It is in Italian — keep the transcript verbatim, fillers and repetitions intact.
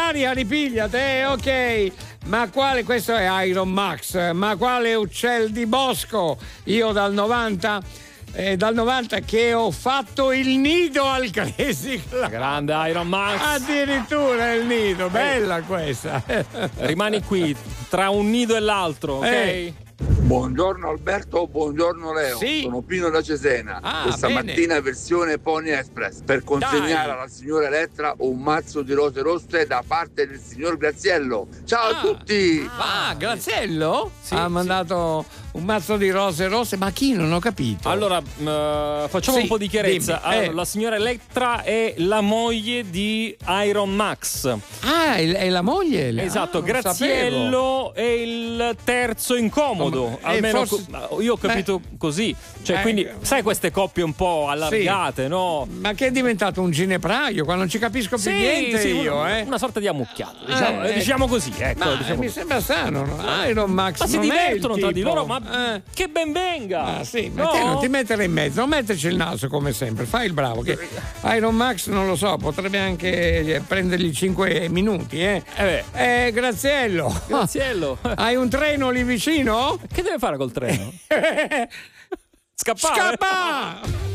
aria, ripigliate, eh, ok. Ma quale, questo è Iron Max, ma quale uccel di bosco? Io dal novanta, eh, dal novanta che ho fatto il nido al Crazy Club. Grande Iron Max. Addirittura il nido, bella questa. Rimani qui, tra un nido e l'altro, ok? Eh. Buongiorno Alberto, buongiorno Leo. Sì. Sono Pino da Cesena. Ah, Questa bene. mattina versione Pony Express per consegnare Dai. alla signora Elettra un mazzo di rose rosse da parte del signor Graziello. Ciao Ah. a tutti. Ah, Graziello? Sì, ha sì. mandato un mazzo di rose rosse, ma chi? Non ho capito. Allora, eh, facciamo Sì, un po' di chiarezza. dimmi, Allora, eh. la signora Elettra è la moglie di Iron Max. Ah, è, è la moglie? Esatto, Ah, non Graziello è il terzo incomodo. Eh, Almeno forse- co- io ho capito così. Cioè, Eh, quindi, sai queste coppie un po' allargate, no? sapevo. Ma che è diventato un ginepraio? Qua non ci capisco più Sì, niente sì, io, una, eh. una sorta di ammucchiato, diciamo, Eh, diciamo così, ecco. Ma eh, diciamo mi così. sembra strano, no? Iron Max Ma si non è il divertono tra di tipo. loro, ma Eh. che ben venga! Ah, sì, ma no? te non ti mettere in mezzo, non metterci il naso come sempre, fai il bravo. Che Iron Max non lo so, potrebbe anche prendergli cinque minuti, eh. Eh Eh, Graziello. Graziello. Hai un treno lì vicino? Che deve fare col treno? Scappare? Scappa!